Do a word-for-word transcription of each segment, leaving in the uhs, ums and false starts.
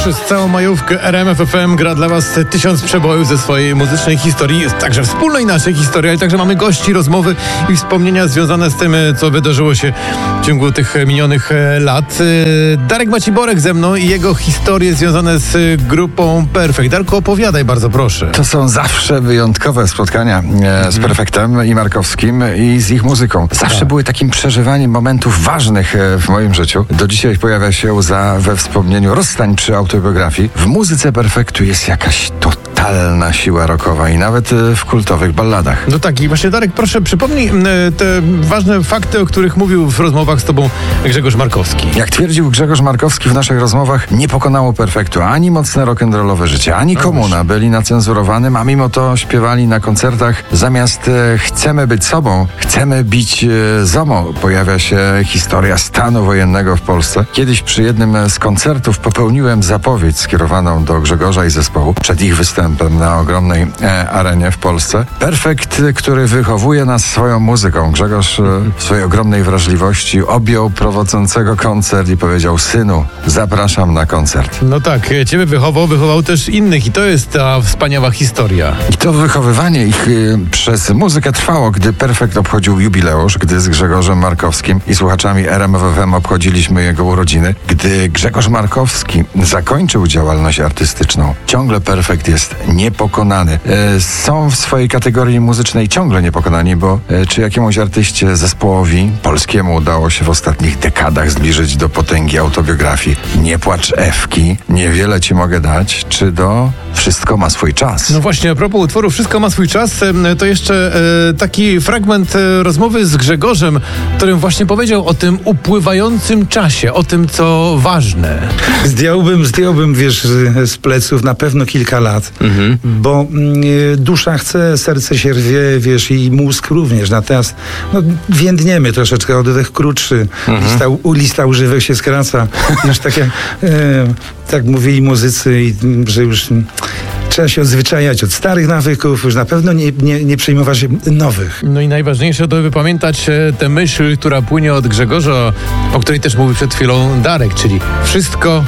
Przez całą majówkę R M F F M gra dla Was tysiąc przebojów ze swojej muzycznej historii, także wspólnej naszej historii, ale także mamy gości, rozmowy i wspomnienia związane z tym, co wydarzyło się w ciągu tych minionych lat. Darek Maciborek ze mną i jego historie związane z grupą Perfekt. Darku, opowiadaj bardzo proszę. To są zawsze wyjątkowe spotkania e, z Perfektem i Markowskim i z ich muzyką. Zawsze tak. były takim przeżywaniem momentów ważnych e, w moim życiu. Do dzisiaj pojawia się łza we wspomnieniu rozstań przy autobiografii. W muzyce Perfektu jest jakaś totalna siła rockowa i nawet e, w kultowych balladach. No tak, i właśnie Darek, proszę przypomnij e, te ważne fakty, o których mówił w rozmowach z tobą Grzegorz Markowski. Jak twierdził Grzegorz Markowski w naszych rozmowach, nie pokonało Perfektu ani mocne rock'n'rollowe życie, ani no komuna. Byli nacenzurowanym, a mimo to śpiewali na koncertach zamiast e, chcemy być sobą, chcemy bić e, ZOMO. Pojawia się historia stanu wojennego w Polsce. Kiedyś przy jednym z koncertów popełniłem zapowiedź skierowaną do Grzegorza i zespołu przed ich występem na ogromnej e, arenie w Polsce. Perfekt, który wychowuje nas swoją muzyką. Grzegorz e, w swojej ogromnej wrażliwości objął prowadzącego koncert i powiedział: synu, zapraszam na koncert. No tak, ciebie wychował, wychował też innych i to jest ta wspaniała historia. I to wychowywanie ich y, przez muzykę trwało, gdy Perfekt obchodził jubileusz, gdy z Grzegorzem Markowskim i słuchaczami R M F F M obchodziliśmy jego urodziny. Gdy Grzegorz Markowski zakończył działalność artystyczną, ciągle Perfekt jest niepokonany. Y, są w swojej kategorii muzycznej ciągle niepokonani, bo y, czy jakiemuś artyście zespołowi polskiemu udało się w ostatnich dekadach zbliżyć do potęgi autobiografii Nie płacz Ewki, Niewiele ci mogę dać, czy do Wszystko ma swój czas. No właśnie, a propos utworu Wszystko ma swój czas, to jeszcze e, taki fragment e, rozmowy z Grzegorzem, którym właśnie powiedział o tym upływającym czasie, o tym, co ważne. Zdjąłbym, zdjąłbym, wiesz, z pleców na pewno kilka lat, mhm. bo y, dusza chce, serce się rwie, wiesz, i mózg również. Natomiast no, więdniemy troszeczkę, oddech krótszy, mhm. lista, u, lista używek się skraca. Już tak jak, y, tak mówili muzycy, i, że już trzeba się odzwyczajać od starych nawyków, już na pewno nie, nie, nie przejmować nowych. No i najważniejsze to by pamiętać tę myśl, która płynie od Grzegorza, o której też mówił przed chwilą Darek, czyli wszystko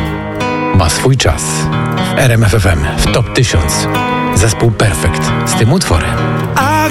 ma swój czas. W R M F F M w Top tysiąc zespół Perfekt z tym utworem.